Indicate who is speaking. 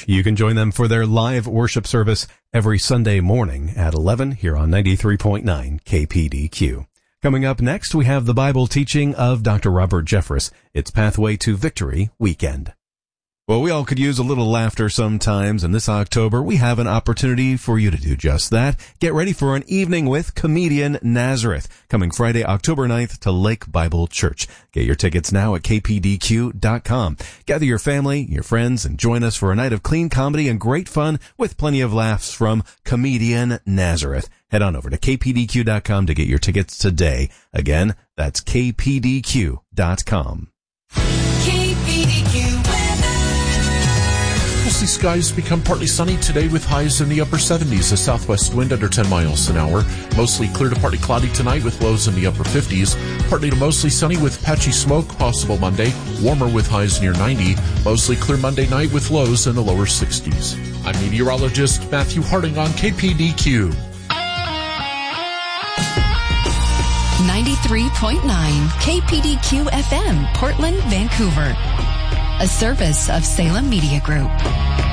Speaker 1: You can join them for their live worship service every Sunday morning at 11 here on 93.9 KPDQ. Coming up next, we have the Bible teaching of Dr. Robert Jeffress. It's Pathway to Victory Weekend. Well, we all could use a little laughter sometimes, and this October we have an opportunity for you to do just that. Get ready for an evening with comedian Nazareth, coming Friday, October 9th to Lake Bible Church. Get your tickets now at kpdq.com. Gather your family, your friends, and join us for a night of clean comedy and great fun with plenty of laughs from comedian Nazareth. Head on over to kpdq.com to get your tickets today. Again, that's kpdq.com.
Speaker 2: Mostly skies become partly sunny today with highs in the upper 70s, a southwest wind under 10 miles an hour. Mostly clear to partly cloudy tonight with lows in the upper 50s. Partly to mostly sunny with patchy smoke possible Monday. Warmer with highs near 90. Mostly clear Monday night with lows in the lower 60s. I'm meteorologist Matthew Harding on KPDQ.
Speaker 3: 93.9 KPDQ FM, Portland, Vancouver. A service of Salem Media Group.